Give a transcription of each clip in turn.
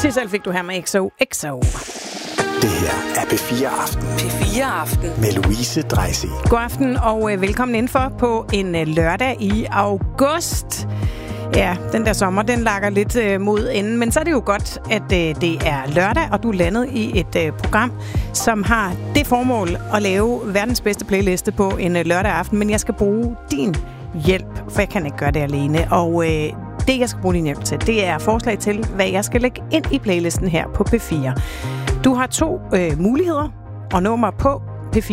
Sissel fik du her med XOXO. Det her er P4 Aften. P4 Aften. Med Louise Dreisig. God aften og velkommen indenfor på en lørdag i august. Ja, den der sommer, den lakker lidt mod enden, men så er det jo godt, at det er lørdag, og du er landet i et program, som har det formål at lave verdens bedste playliste på en lørdag aften, men jeg skal bruge din hjælp, for jeg kan ikke gøre det alene, og det, jeg skal bruge din hjælp til, det er forslag til, hvad jeg skal lægge ind i playlisten her på P4. Du har 2 muligheder og nummer på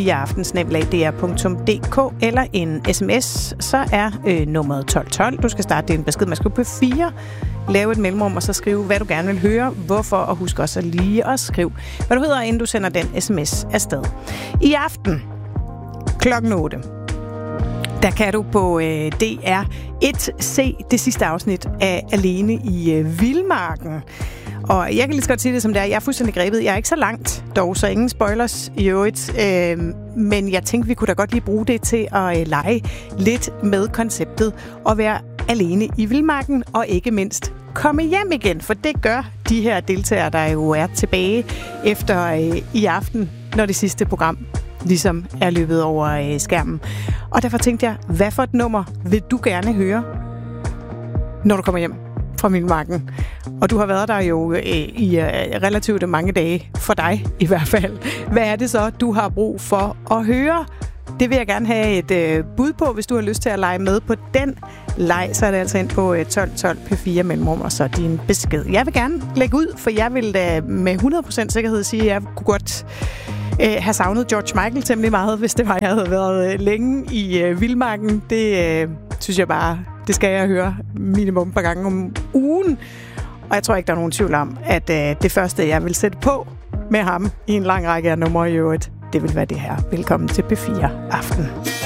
p4aften@dr.dk eller en sms, så er nummeret 1212. Du skal starte din besked med at skrive P4, lave et mellemrum og så skrive, hvad du gerne vil høre, hvorfor, og husk også lige at skrive, hvad du hedder, inden du sender den sms afsted. I aften klokken 8, der kan du på DR1 se det sidste afsnit af Alene i Vildmarken. Og jeg kan lige så godt sige det som det er. Jeg er fuldstændig grebet. Jeg er ikke så langt dog, så ingen spoilers i øvrigt. Men jeg tænkte, vi kunne da godt lige bruge det til at lege lidt med konceptet og være alene i vildmarken, og ikke mindst komme hjem igen. For det gør de her deltagere, der jo er tilbage efter i aften, når det sidste program ligesom er løbet over skærmen. Og derfor tænkte jeg, hvad for et nummer vil du gerne høre, når du kommer hjem fra vildmarken? Og du har været der jo i relativt mange dage, for dig i hvert fald. Hvad er det så, du har brug for at høre? Det vil jeg gerne have et bud på, hvis du har lyst til at lege med på den leg. Så er det altså ind på 1212 P4 mellemrum, og så din besked. Jeg vil gerne lægge ud, for jeg vil da med 100% sikkerhed sige, at jeg kunne godt have savnet George Michael temmelig meget, hvis det var, jeg havde været længe i vildmarken. Det synes jeg bare, det skal jeg høre minimum et par gange om ugen. Og jeg tror ikke, der er nogen tvivl om, at det første, jeg vil sætte på med ham i en lang række af numre i øvrigt, det vil være det her. Velkommen til P4 Aften.